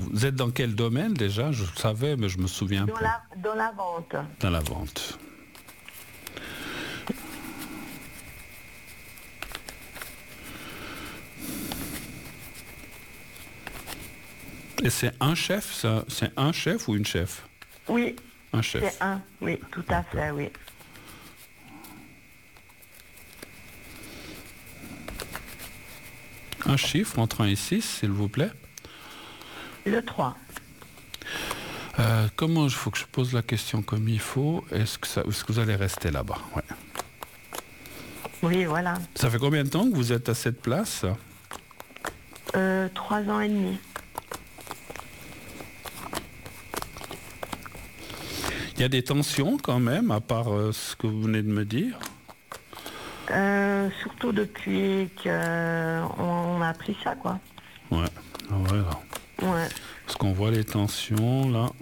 Vous êtes dans quel domaine déjà? Je le savais, mais je me souviens dans pas. dans la vente. Dans la vente. Et c'est un chef, ça? C'est un chef ou une chef? Oui, Un chef. c'est un. Oui, tout à fait, oui. Un chiffre entre 1 et 6, s'il vous plaît. Le 3. Comment il faut que je pose la question comme il faut? Est-ce que vous allez rester là-bas? Ouais. Oui, voilà. Ça fait combien de temps que vous êtes à cette place? 3 ans et demi. Il y a des tensions quand même, à part ce que vous venez de me dire? Surtout depuis qu'on a appris ça, quoi. Ouais, voilà. Ouais. Parce qu'on voit les tensions, là.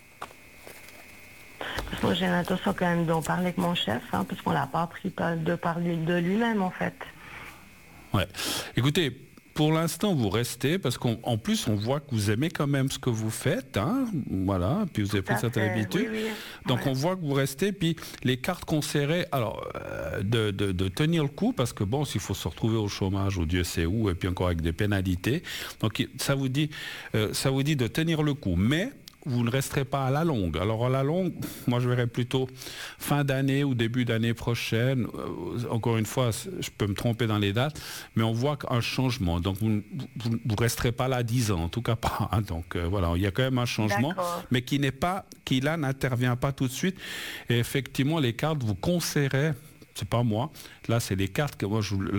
Parce que moi, j'ai l'intention quand même d'en parler avec mon chef, hein, parce qu'on l'a pas appris de parler de lui-même, en fait. Ouais. Écoutez, pour l'instant, vous restez, parce qu'en plus, on voit que vous aimez quand même ce que vous faites, hein, voilà, puis vous avez pris certaines habitudes. Oui, oui. Donc, Ouais. on voit que vous restez, puis les cartes qu'on serrait, alors, de tenir le coup, parce que bon, s'il faut se retrouver au chômage, ou Dieu sait où, et puis encore avec des pénalités, donc ça vous dit de tenir le coup, mais vous ne resterez pas à la longue. Alors à la longue, moi je verrais plutôt fin d'année ou début d'année prochaine. Encore une fois, je peux me tromper dans les dates, mais on voit un changement. Donc vous ne resterez pas là 10 ans, en tout cas pas. Hein. Donc voilà, il y a quand même un changement, mais qui là n'intervient pas tout de suite. Et effectivement, les cartes vous conseilleraient. C'est pas moi. Là, c'est les cartes que moi.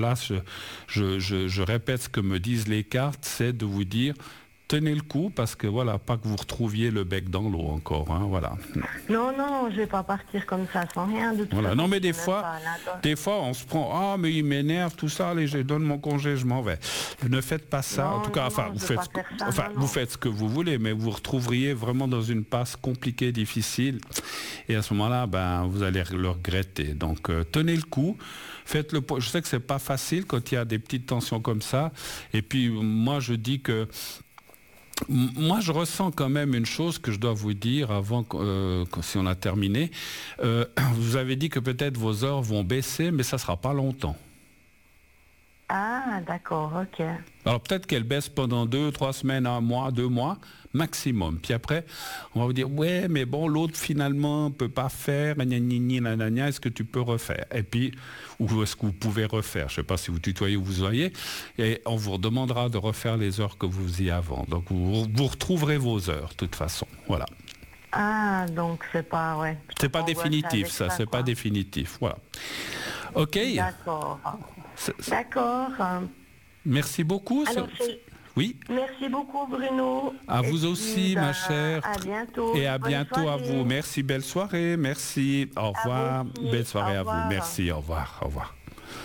Je répète ce que me disent les cartes, c'est de vous dire. Tenez le coup parce que voilà, pas que vous retrouviez le bec dans l'eau encore, hein, voilà. Non, je vais pas partir comme ça sans rien de tout. Voilà. Non, mais des fois, on se prend, ah, mais il m'énerve, tout ça, allez, je donne mon congé, je m'en vais. Ne faites pas ça. En tout cas, vous faites ce que vous voulez, mais vous retrouveriez vraiment dans une passe compliquée, difficile. Et à ce moment-là, vous allez le regretter. Donc, tenez le coup. Faites-le. Je sais que c'est pas facile quand il y a des petites tensions comme ça. Et puis, moi, je dis que moi, je ressens quand même une chose que je dois vous dire avant, si on a terminé. Vous avez dit que peut-être vos heures vont baisser, mais ça ne sera pas longtemps. Ah, d'accord, ok. Alors peut-être qu'elle baisse pendant 2, 3 semaines, 1 mois, 2 mois, maximum. Puis après, on va vous dire, ouais, mais bon, l'autre finalement ne peut pas faire, est-ce que tu peux refaire? Et puis, ou est-ce que vous pouvez refaire? Je ne sais pas si vous tutoyez ou vous voyez. Et on vous demandera de refaire les heures que vous faisiez avant. Donc vous retrouverez vos heures, de toute façon. Voilà. Ah, donc c'est pas, ouais. C'est pas définitif, ça, c'est pas définitif. Voilà. Ok. D'accord. D'accord. Merci beaucoup. Alors, oui. Merci beaucoup, Bruno. À vous aussi, ma chère. À bientôt. Et à bientôt à vous. Merci, belle soirée. Merci. Au revoir. Belle soirée à vous. Merci. Au revoir. Au revoir.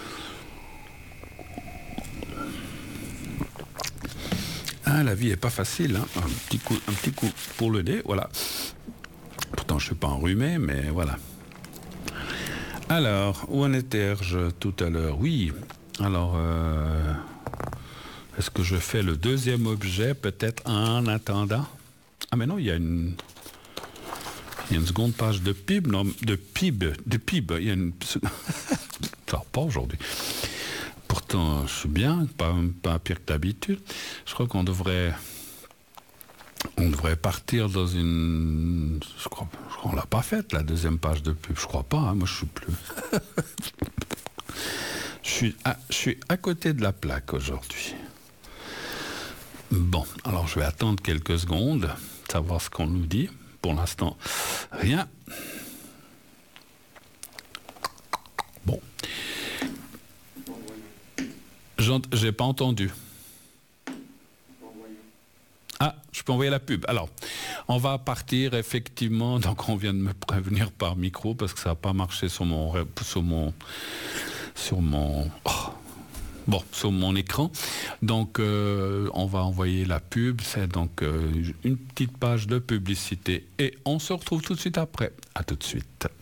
Ah, la vie est pas facile. Hein. Un petit coup pour le nez. Voilà. Pourtant, je suis pas enrhumé, mais voilà. Alors, où en étais-je tout à l'heure? Oui. Alors, est-ce que je fais le deuxième objet, peut-être en attendant? Ah, mais non, il y a une seconde page de PIB. Non, de PIB. Il y a une... Ça pas aujourd'hui. Pourtant, je suis bien, pas pire que d'habitude. Je crois qu'on devrait partir dans une... Je crois qu'on l'a pas faite, la deuxième page de pub. Je crois pas, hein, moi je suis plus... je suis à côté de la plaque aujourd'hui. Bon, alors je vais attendre quelques secondes, savoir ce qu'on nous dit. Pour l'instant, rien. Bon. J'ai pas entendu. Ah, je peux envoyer la pub. Alors, on va partir effectivement. Donc, on vient de me prévenir par micro parce que ça n'a pas marché sur mon écran. Donc, on va envoyer la pub. C'est donc une petite page de publicité et on se retrouve tout de suite après. À tout de suite.